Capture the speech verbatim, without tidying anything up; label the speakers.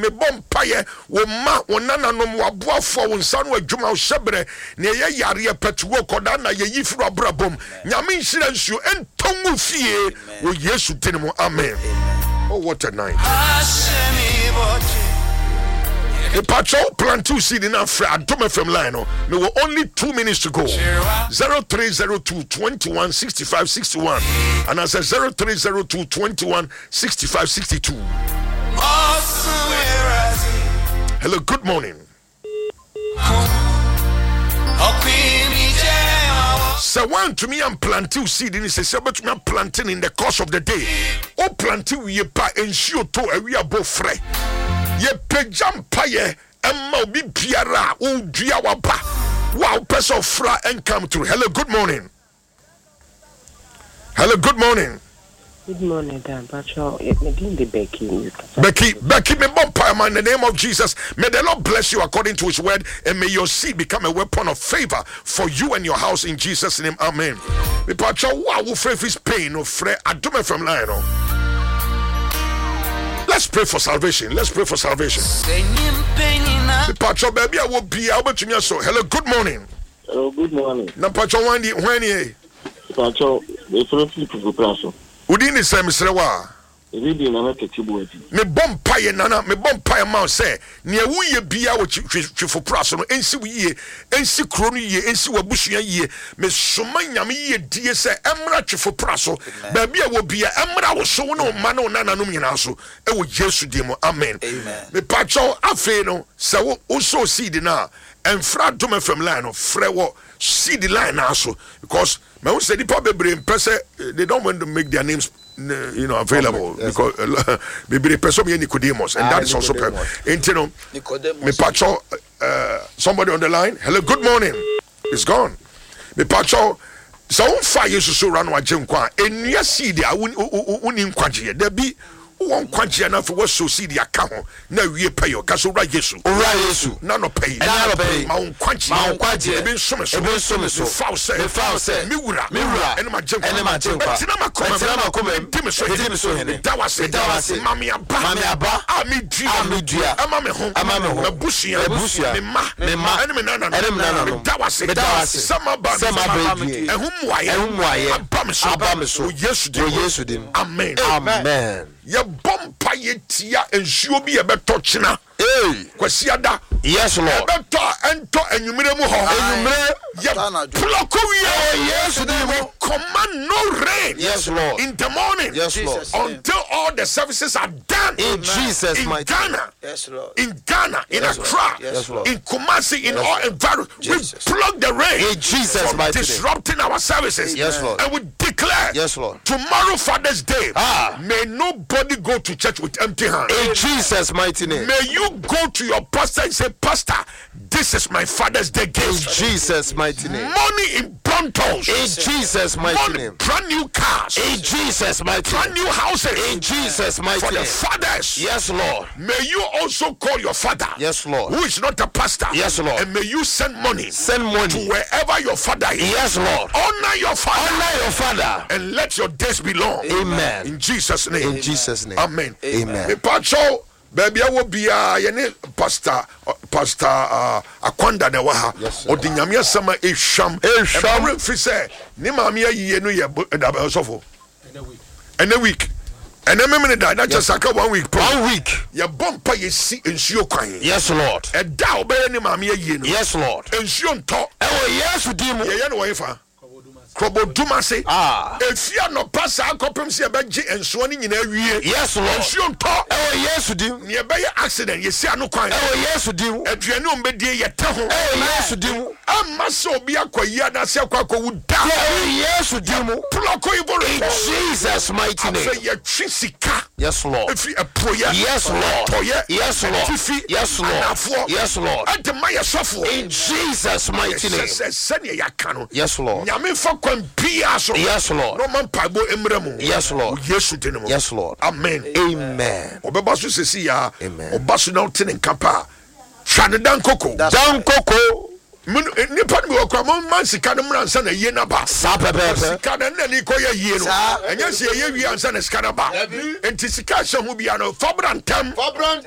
Speaker 1: me bom paye wo ma wo nananom waboafo wo nsa no adwuma wo hyebre ne ye yare petuo koda na ye yifuru abrabom nyame nhira nsuo entongu fie wo Yesu dinimo amen. Oh, what a night. The patrol plan to see the Nafra Adome from Lino. There were only two minutes to go. zero three zero two, two one, six five six one. And I said zero three zero two, two one, six five six two. Hello, good morning. So one to me I'm planting seed in this but me planting in the course of the day. O planting we pa ensure to a we above fre. Ye pejam paye emma obi biara o dua waba. Wow person fra and come through. Hello, good morning. Hello, good morning.
Speaker 2: Good morning, Dan. Patrol, again the Becky.
Speaker 1: Becky, Becky, me bomb in the name of Jesus. May the Lord bless you according to His word, and may your seed become a weapon of favor for you and your house in Jesus' name. Amen. Me patrol, wow, who free his pain or free adome from Lionel. Let's pray for salvation. Let's pray for salvation. Me patrol, baby, I will be able to me so. Hello, good morning.
Speaker 3: Hello, good morning.
Speaker 1: Na patrol, when you when you
Speaker 3: patrol, the first people person.
Speaker 1: Udin is Sam Srewa.
Speaker 3: Reading an activity.
Speaker 1: Me bomb pie nana, me bomb pie mouse say, near we bia what you for person, and see we ye, and see crony ye, and see what bush ye, Miss Sumanya me, dear say, Emra for praso, baby will be a Emra was so no mano nana numinaso, and with Jesus demo, amen. Me pacho afeno, so also see the na, and fra dome from line of frewo, see the line also, because my own said the probably person they don't want to make their names you know available yes, because uh, maybe the person be Nicodemus and ah, that is also and you know me pacho uh, somebody on the line. Hello, good morning. It's gone. Me pacho so fire so run wa jenkwa enua seed a woni nkwaje there be one kwaje na for so seed ya ka ho na wie payo ka so ra Yesu ora Yesu na no pay na no pay ma kwaje ma kwaje e be nsome so e be nsome so fa se e fa se mi wura mi wura ene ma jenkwa ene ma jenkwa tina ma koma tina ma koma ntimi so ntimi so hene dawase dawase mami aba mami aba a mi dua a mi dua ama me ho ama me ho bushia bushia me ma me ma ene me nana ene me nana dawase dawase sama ba sama ba ehum waye ehum waye aba me so aba me so Yesu de Yesu de amen amen. Ye bompa ye tia ensuo bi ye beto china eh kwasiada yes Lord beto ento enwumire mu ho enwumire ye ploko wi yes Lord command no rain yes Lord in the morning yes Lord until all the services are done in Jesus in mighty Ghana yes Lord in Ghana in yes, Accra yes, in Kumasi in yes, all environment we plug the rain in Jesus mighty disrupting our services yes Lord and we declare yes Lord tomorrow Father's Day ah may nobody go to church with empty hands in Jesus mighty name. May you go to your pastor and say, Pastor, this is my Father's Day gift in Jesus mighty name. Money in bundles in Jesus mighty money, name. Brand new cars in Jesus mighty name. Brand new houses in Jesus mighty for name. For the fathers yes Lord. May you also call your father yes Lord who is not a pastor yes Lord and may you send money send money to wherever your father is yes Lord. Honor your father honor your father and let your days be long amen in Jesus name in Jesus name amen amen. Me pacho baby I will be a yene pastor pastor uh, Akwanda na waha odi nyame asama ehwam ehwam fi say ni maame ayiye no ye da sofo and a week and a minute that not just like one week one week ya bompa ye si ensuo kwan yes Lord e da obey ni maame ayiye no yes Lord ensuo nto e wo Yesu dimu ye ye no wo fa Krobo Dumase ah efia no pasa akopem se beje enso ni nyina wie yes Lord enso nto e wo Yesu dim ne be accident ye si anu kwan e wo Yesu dim aduane o mbedie ye te ho e wo Yesu dim amma so obi akoyi adase akwa wuda e wo Yesu dim ploko ibolo in Jesus mighty name say ye twisika yes Lord efi epoya yes Lord toye yes Lord yes Lord yes Lord at my sofo in Jesus mighty name sene yakano yes Lord nyame fa yes Lord no man pabo emremu yes Lord Yesu dinemo yes Lord amen amen obebaso sesi ya obaso na tene nkapa twane dan koko dan koko ni pa mi okwa mo man sika no mran sa na ye na ba sa pepe sika na na ni ko ye ye no enya se ye wi ansa na sika na ba enti sika hye ho bia no fobran tam fobran